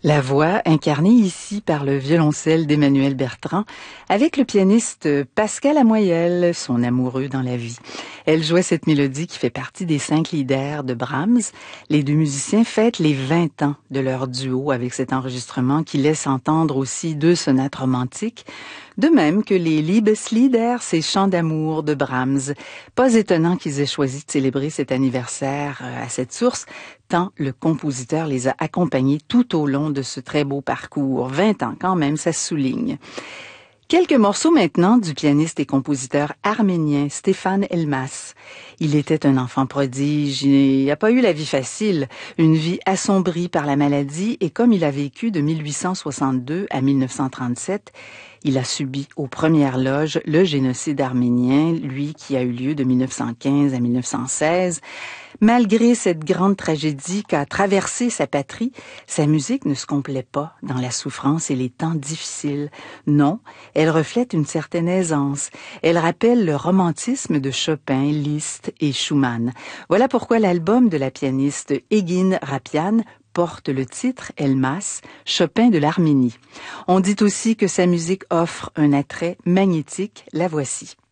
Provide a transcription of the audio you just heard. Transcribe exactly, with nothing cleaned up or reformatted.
La voix incarnée ici par le violoncelle d'Emmanuel Bertrand avec le pianiste Pascal Lamoyelle, son amoureux dans la vie. Elle jouait cette mélodie qui fait partie des cinq Lieder de Brahms. Les deux musiciens fêtent les vingt ans de leur duo avec cet enregistrement qui laisse entendre aussi deux sonates romantiques, de même que les Liebeslieder, ces chants d'amour de Brahms. Pas étonnant qu'ils aient choisi de célébrer cet anniversaire à cette source, tant le compositeur les a accompagnés tout au long de ce très beau parcours. vingt ans quand même, ça se souligne. Quelques morceaux maintenant du pianiste et compositeur arménien Stéphane Elmas. Il était un enfant prodige, il n'a pas eu la vie facile, une vie assombrie par la maladie et comme il a vécu de mille huit cent soixante-deux à mille neuf cent trente-sept, il a subi aux premières loges le génocide arménien, lui qui a eu lieu de mille neuf cent quinze à mille neuf cent seize. Malgré cette grande tragédie qu'a traversée sa patrie, sa musique ne se complaît pas dans la souffrance et les temps difficiles. Non, elle reflète une certaine aisance. Elle rappelle le romantisme de Chopin, Liszt et Schumann. Voilà pourquoi l'album de la pianiste Egin Rapian porte le titre Elmas, Chopin de l'Arménie. On dit aussi que sa musique offre un attrait magnétique. La voici.